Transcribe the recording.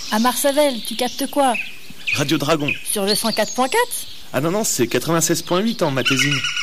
À Marsavel, tu captes quoi? Radio Dragon. Sur le 104.4? Ah non, c'est 96.8 en Matésine.